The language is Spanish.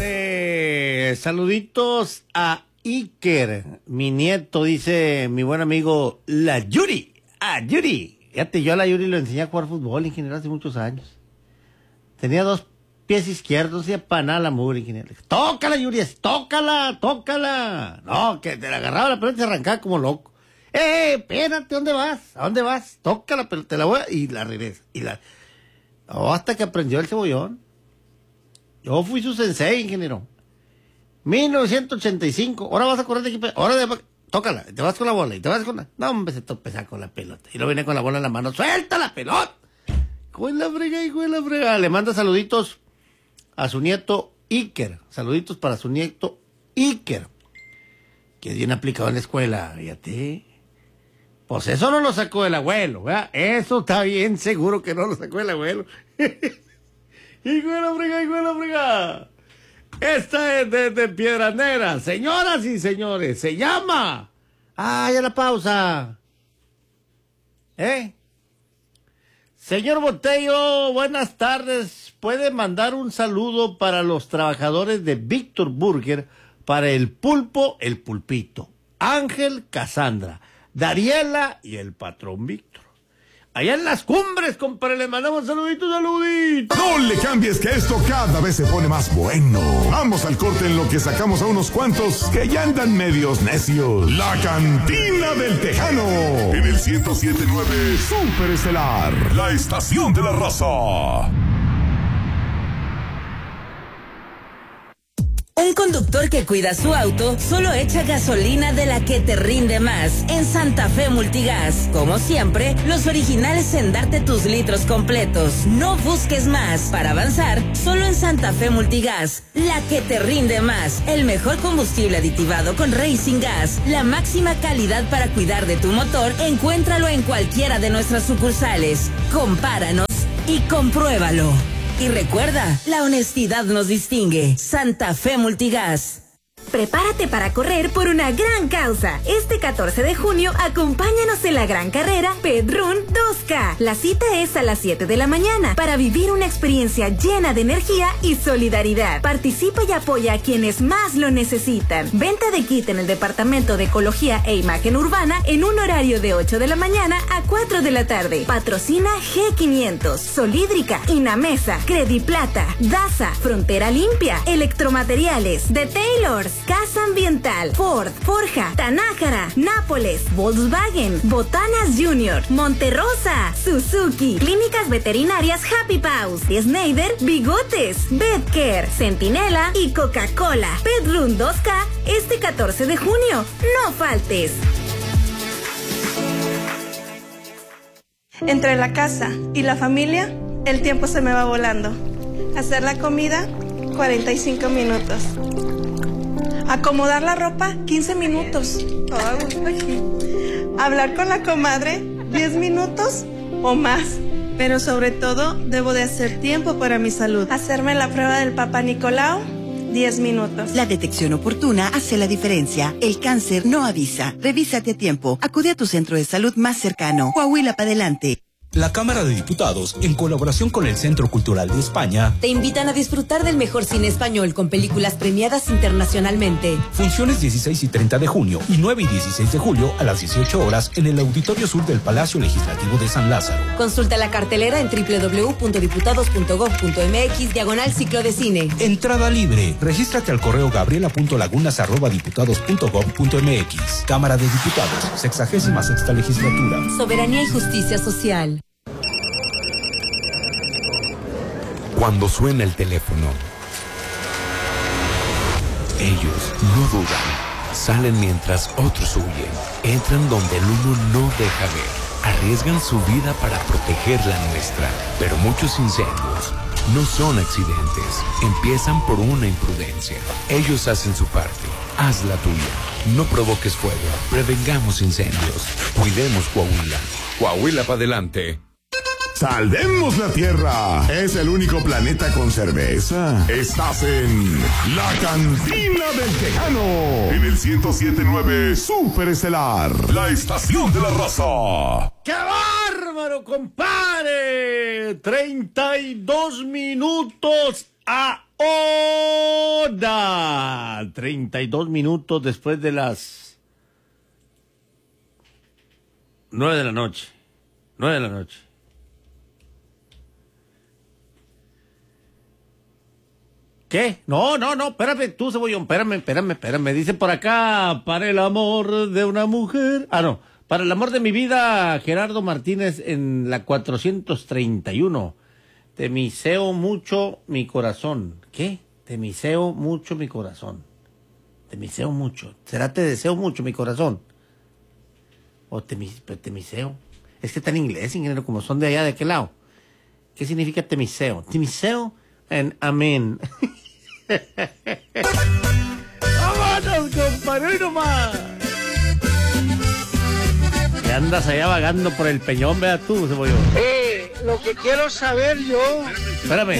compadre. Saluditos a Iker, mi nieto, dice mi buen amigo la Yuri. Yuri. Fíjate, yo a la Yuri lo enseñé a jugar fútbol, ingeniero, hace muchos años. Tenía 2 pies izquierdos, no hacía para nada la mugre, ingeniero. Tócala, Yuri, tócala. No, que te la agarraba la pelota y se arrancaba como loco. Espérate, ¿dónde vas? ¿A dónde vas? Tócala, pero te la voy a... Y la regresa. Hasta que aprendió el cebollón. Yo fui su sensei, ingeniero. 1985. Ahora vas a correr de equipo. Tócala. Te vas con la bola. Y te vas con la... No, hombre, se tropezaba con la pelota. Y luego viene con la bola en la mano. ¡Suelta la pelota! Hijo de la frega. Le manda saluditos a su nieto Iker. Saluditos para su nieto Iker. Que es bien aplicado en la escuela. Fíjate. Pues eso no lo sacó el abuelo, ¿verdad? Eso está bien seguro que no lo sacó el abuelo. Hijo de la frega. Esta es de Piedras Negras. Señoras y señores, se llama... ya la pausa. Señor Botello, buenas tardes. ¿Puede mandar un saludo para los trabajadores de Víctor Burger, para el Pulpo, el Pulpito, Ángel, Cassandra, Dariela y el patrón Víctor? Allá en las cumbres, compadre, le mandamos saluditos. No le cambies, que esto cada vez se pone más bueno. Vamos al corte en lo que sacamos a unos cuantos que ya andan medios necios. La Cantina del Tejano, en el 107.9 Super Estelar, la estación de la raza. Un conductor que cuida su auto solo echa gasolina de la que te rinde más en Santa Fe Multigas. Como siempre, los originales en darte tus litros completos. No busques más. Para avanzar, solo en Santa Fe Multigas. La que te rinde más. El mejor combustible aditivado con Racing Gas. La máxima calidad para cuidar de tu motor. Encuéntralo en cualquiera de nuestras sucursales. Compáranos y compruébalo. Y recuerda, la honestidad nos distingue. Santa Fe Multigas. Prepárate para correr por una gran causa. Este 14 de junio, acompáñanos en la gran carrera Pedrún 2K. La cita es a las 7 de la mañana para vivir una experiencia llena de energía y solidaridad. Participa y apoya a quienes más lo necesitan. Venta de kit en el Departamento de Ecología e Imagen Urbana en un horario de 8 de la mañana a 4 de la tarde. Patrocina G500, Solídrica, Inamesa, Crediplata, Daza, Frontera Limpia, Electromateriales, The Taylors, Casa Ambiental, Ford, Forja, Tanájara, Nápoles, Volkswagen, Botanas Junior, Monterrosa, Suzuki, Clínicas Veterinarias Happy Paws, Schneider, Bigotes, Bedcare, Centinela y Coca-Cola. Pedrún 2K este 14 de junio. No faltes. Entre la casa y la familia, el tiempo se me va volando. Hacer la comida, 45 minutos. Acomodar la ropa, 15 minutos. Todo a gusto aquí. Hablar con la comadre, 10 minutos o más. Pero sobre todo, debo de hacer tiempo para mi salud. Hacerme la prueba del Papá Nicolau, 10 minutos. La detección oportuna hace la diferencia. El cáncer no avisa. Revísate a tiempo. Acude a tu centro de salud más cercano. Coahuila para adelante. La Cámara de Diputados, en colaboración con el Centro Cultural de España, te invitan a disfrutar del mejor cine español con películas premiadas internacionalmente. Funciones 16 y 30 de junio y 9 y 16 de julio a las 18 horas en el Auditorio Sur del Palacio Legislativo de San Lázaro. Consulta la cartelera en www.diputados.gov.mx/ciclo de cine. Entrada libre. Regístrate al correo gabriela.lagunas@diputados.gov.mx. Cámara de Diputados, 66ª Legislatura. Soberanía y justicia social. Cuando suena el teléfono, ellos no dudan. Salen mientras otros huyen. Entran donde el uno no deja ver. Arriesgan su vida para proteger la nuestra. Pero muchos incendios no son accidentes. Empiezan por una imprudencia. Ellos hacen su parte. Haz la tuya. No provoques fuego. Prevengamos incendios. Cuidemos Coahuila. Coahuila para adelante. ¡Salvemos la Tierra! Es el único planeta con cerveza. Estás en La Cantina del Tejano, en el 107.9 Super Estelar, la estación de la raza. ¡Qué bárbaro, compadre! 32 minutos ahora. 32 minutos después de las 9 de la noche. 9 de la noche. ¿Qué? No, espérame, tú, Cebollón, espérame. Dice por acá, para el amor de una mujer. Para el amor de mi vida, Gerardo Martínez en la 431. Te miseo mucho mi corazón. ¿Qué? Te miseo mucho mi corazón. Te miseo mucho. ¿Será te deseo mucho mi corazón? O te miseo. Es que está en inglés, ingeniero, como son de allá, ¿de aquel lado? ¿Qué significa te miseo? Te miseo en amén. ¡Vámonos, compadre! ¡Hoy nomás! ¿Qué andas allá vagando por el peñón, vea tú, Cebollón? Lo que quiero saber yo... Espérame.